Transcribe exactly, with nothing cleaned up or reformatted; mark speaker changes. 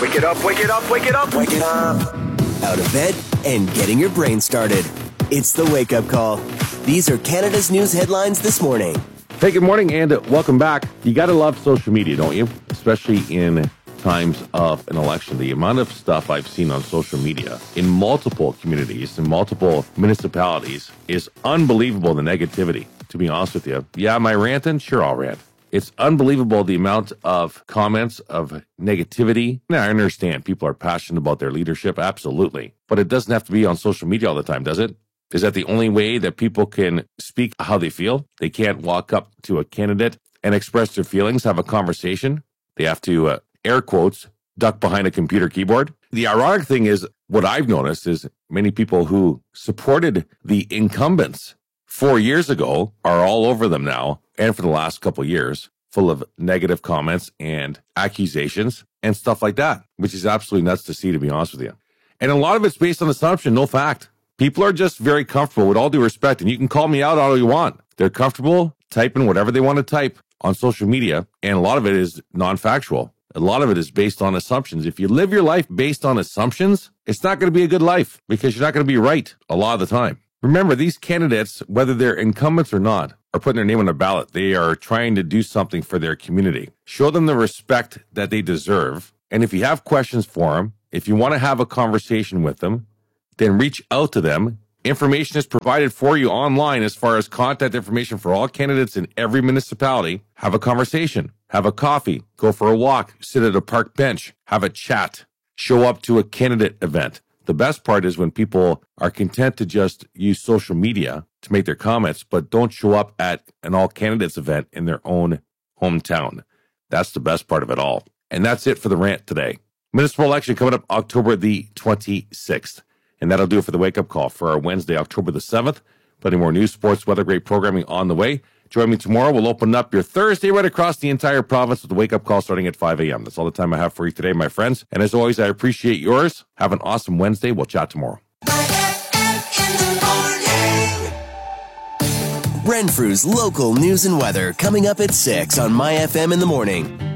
Speaker 1: Wake it up, wake it up, wake it up, wake it up.
Speaker 2: Out of bed and getting your brain started. It's the Wake Up Call. These are Canada's news headlines this morning.
Speaker 3: Hey, good morning and welcome back. You got to love social media, don't you? Especially in times of an election. The amount of stuff I've seen on social media in multiple communities, in multiple municipalities is unbelievable, the negativity, to be honest with you. Yeah, am I ranting? Sure, I'll rant. It's unbelievable the amount of comments of negativity. Now, I understand people are passionate about their leadership, absolutely. But it doesn't have to be on social media all the time, does it? Is that the only way that people can speak how they feel? They can't walk up to a candidate and express their feelings, have a conversation. They have to, uh, air quotes, duck behind a computer keyboard. The ironic thing is, what I've noticed is many people who supported the incumbents four years ago are all over them now, and for the last couple of years, full of negative comments and accusations and stuff like that, which is absolutely nuts to see, to be honest with you. And a lot of it's based on assumption, no fact. People are just very comfortable, with all due respect, and you can call me out all you want. They're comfortable typing whatever they want to type on social media, and a lot of it is non-factual. A lot of it is based on assumptions. If you live your life based on assumptions, it's not going to be a good life because you're not going to be right a lot of the time. Remember, these candidates, whether they're incumbents or not, are putting their name on a ballot. They are trying to do something for their community. Show them the respect that they deserve. And if you have questions for them, if you want to have a conversation with them, then reach out to them. Information is provided for you online as far as contact information for all candidates in every municipality. Have a conversation, have a coffee, go for a walk, sit at a park bench, have a chat, show up to a candidate event. The best part is when people are content to just use social media to make their comments, but don't show up at an all candidates event in their own hometown. That's the best part of it all. And that's it for the rant today. Municipal election coming up October the twenty-sixth. And that'll do it for the wake-up call for our Wednesday, October the seventh. Plenty more news, sports, weather, great programming on the way. Join me tomorrow. We'll open up your Thursday right across the entire province with the wake-up call starting at five a.m. That's all the time I have for you today, my friends. And as always, I appreciate yours. Have an awesome Wednesday. We'll chat tomorrow.
Speaker 2: Renfrew's local news and weather coming up at six on My F M in the morning.